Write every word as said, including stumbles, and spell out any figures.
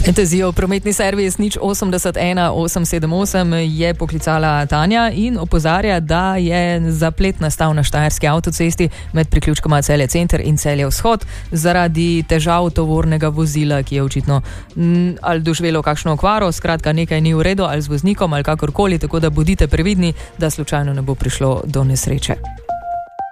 Tezijo prometni servis nič osemdeset ena osem sedem osem je poklicala Tanja in opozarja, da je zaplet nastal na Štajerski avtocesti med priključkoma Celje Center in Celje Vzhod zaradi težav tovornega vozila, ki je očitno m, ali doživelo kakšno okvaro, skratka nekaj ni v redu ali z voznikom ali kakorkoli, tako da bodite previdni, da slučajno ne bo prišlo do nesreče.